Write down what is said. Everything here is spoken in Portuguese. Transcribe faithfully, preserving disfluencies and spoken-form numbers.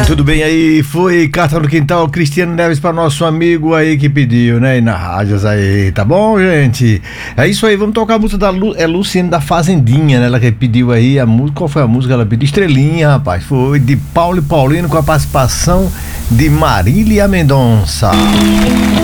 bem, tudo bem aí? Foi Carta no Quintal, Cristiano Neves para nosso amigo aí que pediu, né? E na rádios aí, tá bom, gente? É isso aí, vamos tocar a música da Lu, é Luciene da Fazendinha, né? Ela que pediu aí a música, qual foi a música que ela pediu? Estrelinha, rapaz, foi de Paulo e Paulino com a participação de Marília Mendonça.